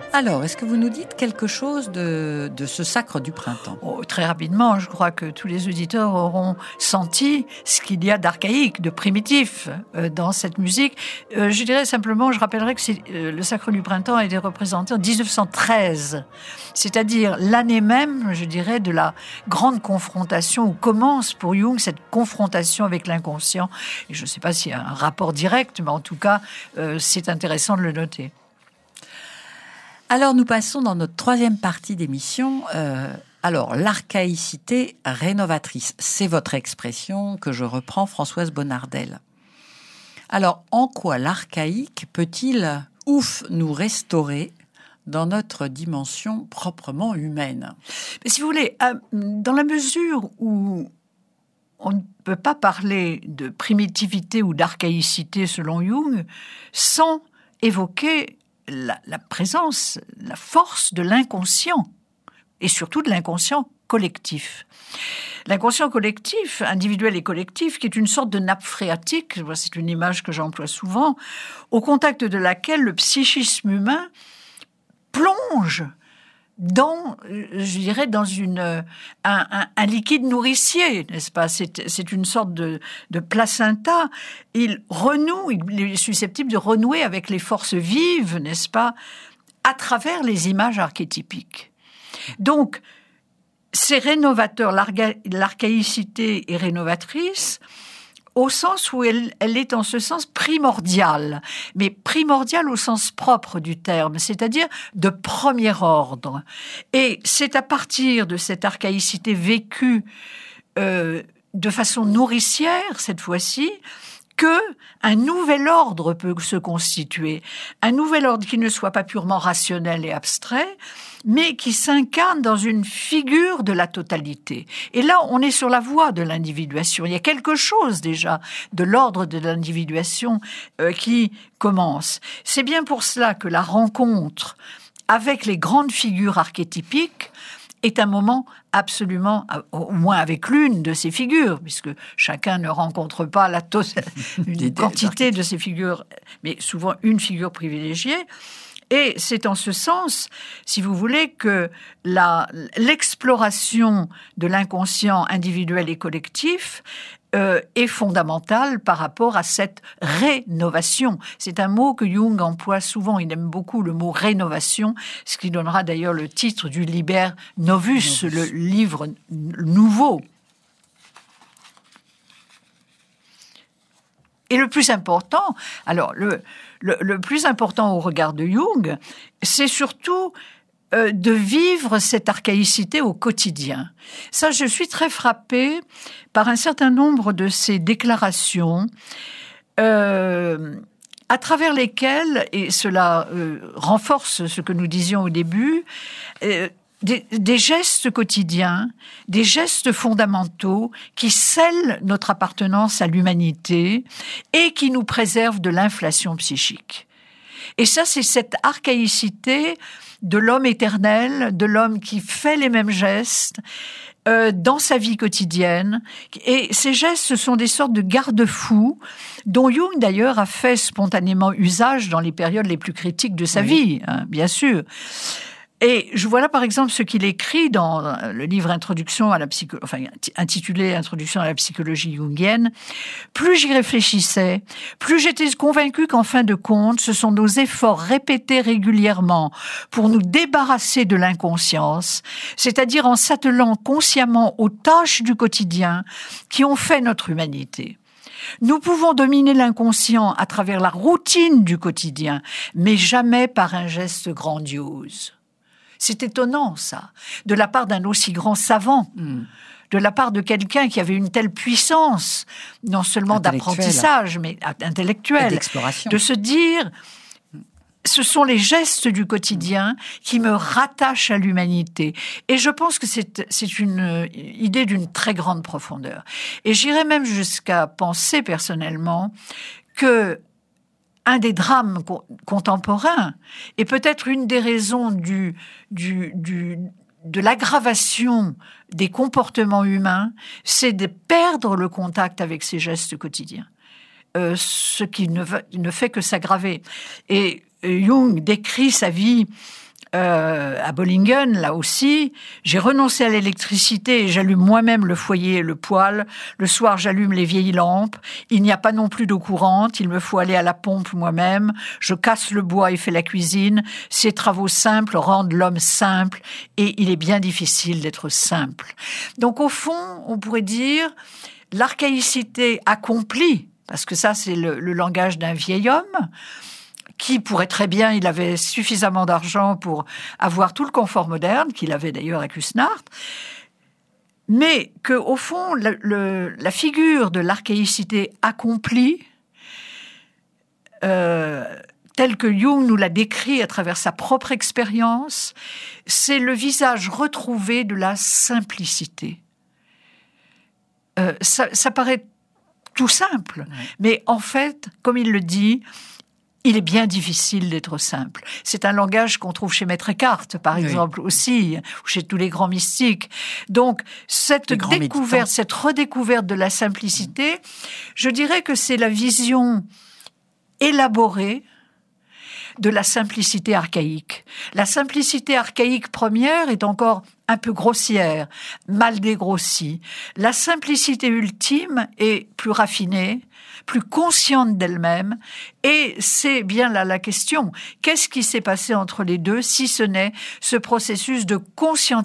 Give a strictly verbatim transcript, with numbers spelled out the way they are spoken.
Alors, est-ce que vous nous dites quelque chose de, de ce sacre du printemps ? Oh, très rapidement, je crois que tous les auditeurs auront senti ce qu'il y a d'archaïque, de primitif euh, dans cette musique. Euh, je dirais simplement, je rappellerai que c'est, euh, le sacre du printemps a été représenté en dix-neuf cent treize, c'est-à-dire l'année même, je dirais, de la grande confrontation, où commence pour Jung cette confrontation avec l'inconscient. Et je ne sais pas s'il y a un rapport direct, mais en tout cas, euh, c'est intéressant de le noter. Alors, nous passons dans notre troisième partie d'émission. Euh, alors, l'archaïcité rénovatrice, c'est votre expression que je reprends, Françoise Bonnardel. Alors, en quoi l'archaïque peut-il, ouf, nous restaurer dans notre dimension proprement humaine ? Mais si vous voulez, dans la mesure où on ne peut pas parler de primitivité ou d'archaïcité selon Jung sans évoquer La, la présence, la force de l'inconscient, et surtout de l'inconscient collectif. L'inconscient collectif, individuel et collectif, qui est une sorte de nappe phréatique, c'est une image que j'emploie souvent, au contact de laquelle le psychisme humain plonge dans, je dirais, dans une, un, un, un liquide nourricier, n'est-ce pas ? C'est, c'est une sorte de, de placenta. Il renoue, il est susceptible de renouer avec les forces vives, n'est-ce pas ? À travers les images archétypiques. Donc, c'est rénovateur, l'arga, l'archaïcité est rénovatrice, au sens où elle, elle est en ce sens primordiale, mais primordiale au sens propre du terme, c'est-à-dire de premier ordre. Et c'est à partir de cette archaïcité vécue euh, de façon nourricière, cette fois-ci, que un nouvel ordre peut se constituer. Un nouvel ordre qui ne soit pas purement rationnel et abstrait, mais qui s'incarne dans une figure de la totalité. Et là, on est sur la voie de l'individuation. Il y a quelque chose déjà de l'ordre de l'individuation euh, qui commence. C'est bien pour cela que la rencontre avec les grandes figures archétypiques est un moment absolument, au moins avec l'une de ces figures, puisque chacun ne rencontre pas la to- une quantité de ces figures, mais souvent une figure privilégiée. Et c'est en ce sens, si vous voulez, que la, l'exploration de l'inconscient individuel et collectif euh, est fondamentale par rapport à cette rénovation. C'est un mot que Jung emploie souvent. Il aime beaucoup le mot rénovation, ce qui donnera d'ailleurs le titre du Liber Novus, Novus. Le livre nouveau. Et le plus important, alors le, le, le plus important au regard de Jung, c'est surtout euh, de vivre cette archaïcité au quotidien. Ça, je suis très frappée par un certain nombre de ces déclarations euh, à travers lesquelles, et cela euh, renforce ce que nous disions au début, euh, Des, des gestes quotidiens, des gestes fondamentaux qui scellent notre appartenance à l'humanité et qui nous préservent de l'inflation psychique. Et ça, c'est cette archaïcité de l'homme éternel, de l'homme qui fait les mêmes gestes euh, dans sa vie quotidienne. Et ces gestes, ce sont des sortes de garde-fous dont Jung, d'ailleurs, a fait spontanément usage dans les périodes les plus critiques de sa oui. vie, hein, bien sûr. Et je vois là, par exemple, ce qu'il écrit dans le livre Introduction à la psycho... enfin, intitulé Introduction à la psychologie jungienne. Plus j'y réfléchissais, plus j'étais convaincu qu'en fin de compte, ce sont nos efforts répétés régulièrement pour nous débarrasser de l'inconscience, c'est-à-dire en s'attelant consciemment aux tâches du quotidien qui ont fait notre humanité. Nous pouvons dominer l'inconscient à travers la routine du quotidien, mais jamais par un geste grandiose. C'est étonnant, ça, de la part d'un aussi grand savant, mm. de la part de quelqu'un qui avait une telle puissance, non seulement d'apprentissage, mais intellectuelle, d'exploration, de se dire, ce sont les gestes du quotidien qui me rattachent à l'humanité. Et je pense que c'est, c'est une idée d'une très grande profondeur. Et j'irais même jusqu'à penser personnellement que un des drames co- contemporains, et peut-être une des raisons du, du, du, de l'aggravation des comportements humains, c'est de perdre le contact avec ces gestes quotidiens, euh, ce qui ne, va, ne fait que s'aggraver. Et Jung décrit sa vie Euh, à Bollingen, là aussi, j'ai renoncé à l'électricité et j'allume moi-même le foyer et le poêle. Le soir, j'allume les vieilles lampes. Il n'y a pas non plus d'eau courante. Il me faut aller à la pompe moi-même. Je casse le bois et fais la cuisine. Ces travaux simples rendent l'homme simple et il est bien difficile d'être simple. Donc, au fond, on pourrait dire l'archaïcité accomplie, parce que ça, c'est le, le langage d'un vieil homme, qui pourrait très bien, il avait suffisamment d'argent pour avoir tout le confort moderne, qu'il avait d'ailleurs avec Husnart, mais qu'au fond, le, le, la figure de l'archaïcité accomplie, euh, telle que Jung nous l'a décrit à travers sa propre expérience, c'est le visage retrouvé de la simplicité. Euh, ça, ça paraît tout simple, ouais. Mais en fait, comme il le dit, il est bien difficile d'être simple. C'est un langage qu'on trouve chez Maître Eckhart, par oui. exemple, aussi, ou chez tous les grands mystiques. Donc, cette découverte, cette redécouverte de la simplicité, mmh. je dirais que c'est la vision élaborée de la simplicité archaïque. La simplicité archaïque première est encore un peu grossière, mal dégrossie. La simplicité ultime est plus raffinée, plus consciente d'elle-même, et c'est bien là la question. Qu'est-ce qui s'est passé entre les deux, si ce n'est ce processus de conscientisation